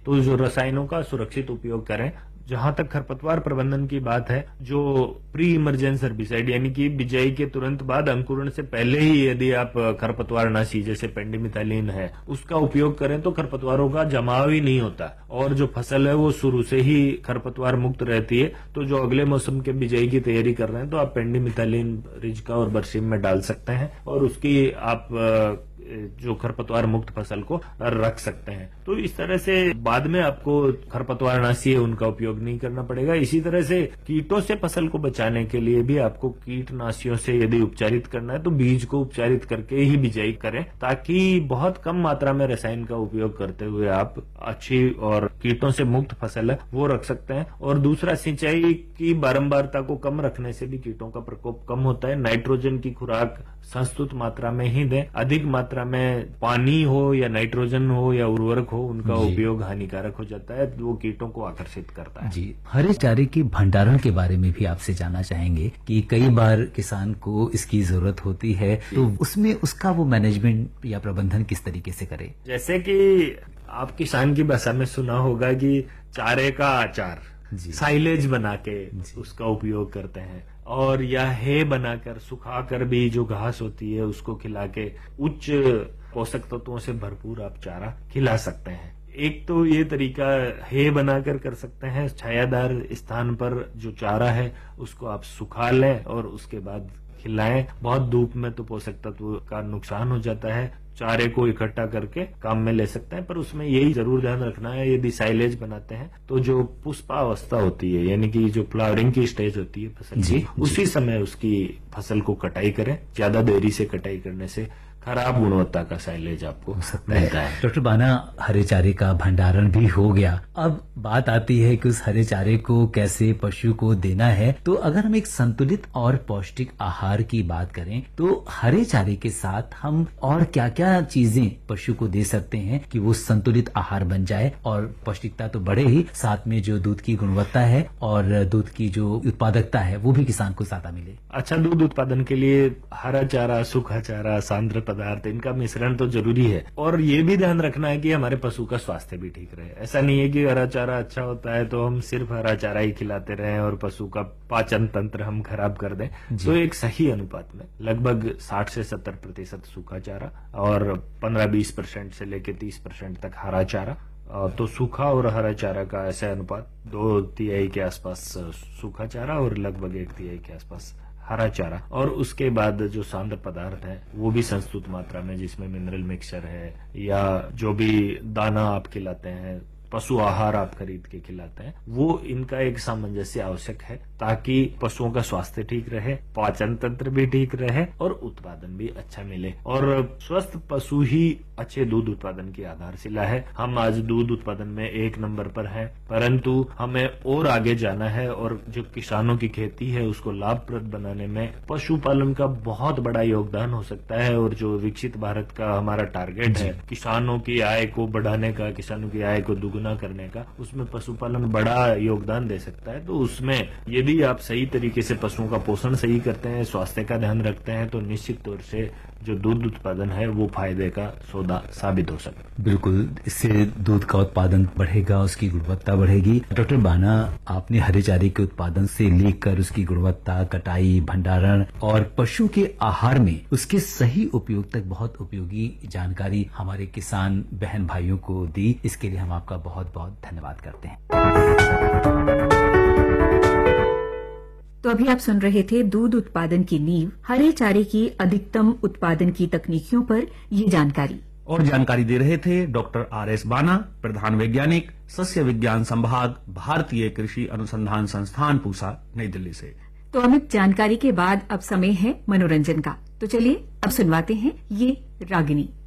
तो जो रसायनों का सुरक्षित उपयोग करें। जहां तक खरपतवार प्रबंधन की बात है, जो प्री इमरजेंस हर्बिसाइड यानी कि बिजाई के तुरंत बाद अंकुरण से पहले ही यदि आप खरपतवारनाशी जैसे पेंडिमिथालिन है उसका उपयोग करें तो खरपतवारों का जमाव ही नहीं होता और जो फसल है वो शुरू से ही खरपतवार मुक्त रहती है। तो जो अगले मौसम के बिजाई की तैयारी कर रहे हैं तो आप पेंडिमिथालिन, रिजका और बरसीम में डाल सकते हैं और उसकी आप जो खरपतवार मुक्त फसल को रख सकते हैं। तो इस तरह से बाद में आपको खरपतवारनाशी है उनका उपयोग नहीं करना पड़ेगा। इसी तरह से कीटों से फसल को बचाने के लिए भी आपको कीटनाशियों से यदि उपचारित करना है तो बीज को उपचारित करके ही बिजाई करें, ताकि बहुत कम मात्रा में रसायन का उपयोग करते हुए आप अच्छी और कीटों से मुक्त फसल है वो रख सकते हैं। और दूसरा, सिंचाई की बारंबारता को कम रखने से भी कीटों का प्रकोप कम होता है। नाइट्रोजन की खुराक संस्तुत मात्रा में ही दें। अधिक मात्रा में पानी हो या नाइट्रोजन हो या उर्वरक हो उनका उपयोग हानिकारक हो जाता है, वो कीटों को आकर्षित करता है। जी, हरे चारे के भंडारण के बारे में भी आपसे जानना चाहेंगे कि कई बार किसान को इसकी जरूरत होती है, तो उसमें उसका वो मैनेजमेंट या प्रबंधन किस तरीके से करे? जैसे कि आप किसान की भाषा में सुना होगा कि चारे का अचार, साइलेज बना के उसका उपयोग करते हैं, और या है बनाकर सुखाकर भी जो घास होती है उसको खिला के उच्च पोषक तत्वों से भरपूर आप चारा खिला सकते हैं। एक तो ये तरीका है बनाकर कर सकते हैं। छायादार स्थान पर जो चारा है उसको आप सुखा लें और उसके बाद खिलाएं। बहुत धूप में तो पोषक तत्व का नुकसान हो जाता है। चारे को इकट्ठा करके काम में ले सकते हैं, पर उसमें यही जरूर ध्यान रखना है यदि साइलेज बनाते हैं तो जो पुष्पावस्था होती है यानी कि जो फ्लावरिंग की स्टेज होती है फसल की, उसी समय उसकी फसल को कटाई करें। ज्यादा देरी से कटाई करने से खराब गुणवत्ता का साइलेज आपको मिलता है। डॉक्टर बाना, हरे चारे का भंडारण भी हो गया, अब बात आती है कि उस हरे चारे को कैसे पशु को देना है। तो अगर हम एक संतुलित और पौष्टिक आहार की बात करें तो हरे चारे के साथ हम और क्या क्या चीजें पशु को दे सकते हैं कि वो संतुलित आहार बन जाए और पौष्टिकता तो बढ़े ही, साथ में जो दूध की गुणवत्ता है और दूध की जो उत्पादकता है वो भी किसान को ज्यादा मिले। अच्छा दूध उत्पादन के लिए हरा चारा, सूखा चारा, सांद्र पदार्थ, इनका मिश्रण तो जरूरी है। और ये भी ध्यान रखना है कि हमारे पशु का स्वास्थ्य भी ठीक रहे। ऐसा नहीं है कि हरा चारा अच्छा होता है तो हम सिर्फ हरा चारा ही खिलाते रहें और पशु का पाचन तंत्र हम खराब कर दें। तो एक सही अनुपात में लगभग 60 से 70% सूखा चारा और 15-20% से लेकर 30% तक हरा चारा। तो सूखा और हरा चारा का ऐसा अनुपात 2/3 के आसपास सूखा चारा और लगभग 1/3 के आसपास हरा चारा। और उसके बाद जो सांद्र पदार्थ है वो भी संस्तुत मात्रा में, जिसमें मिनरल मिक्सचर है या जो भी दाना आप खिलाते हैं, पशु आहार आप खरीद के खिलाते हैं, वो इनका एक सामंजस्य आवश्यक है ताकि पशुओं का स्वास्थ्य ठीक रहे, पाचन तंत्र भी ठीक रहे और उत्पादन भी अच्छा मिले। और स्वस्थ पशु ही अच्छे दूध उत्पादन की आधारशिला है। हम आज दूध उत्पादन में 1 नंबर पर हैं, परंतु हमें और आगे जाना है और जो किसानों की खेती है उसको लाभप्रद बनाने में पशुपालन का बहुत बड़ा योगदान हो सकता है। और जो विकसित भारत का हमारा टारगेट है किसानों की आय को बढ़ाने का, किसानों की आय को दुगुना करने का, उसमें पशुपालन बड़ा योगदान दे सकता है। तो उसमें यदि आप सही तरीके से पशुओं का पोषण सही करते हैं, स्वास्थ्य का ध्यान रखते हैं, तो निश्चित तौर से जो दूध उत्पादन है वो फायदे का सौदा साबित हो सकता है। बिल्कुल, इससे दूध का उत्पादन बढ़ेगा, उसकी गुणवत्ता बढ़ेगी। डॉक्टर बाना, आपने हरे चारे के उत्पादन से लेकर उसकी गुणवत्ता, कटाई, भंडारण और पशु के आहार में उसके सही उपयोग तक बहुत उपयोगी जानकारी हमारे किसान बहन भाइयों को दी। इसके लिए हम आपका बहुत बहुत धन्यवाद करते हैं। तो अभी आप सुन रहे थे दूध उत्पादन की नींव, हरे चारे की अधिकतम उत्पादन की तकनीकियों पर ये जानकारी। और जानकारी दे रहे थे डॉक्टर RS बाना, प्रधान वैज्ञानिक, सस्य विज्ञान संभाग, भारतीय कृषि अनुसंधान संस्थान, पूसा, नई दिल्ली से। तो अमित, जानकारी के बाद अब समय है मनोरंजन का, तो चलिए अब सुनवाते हैं ये रागिनी।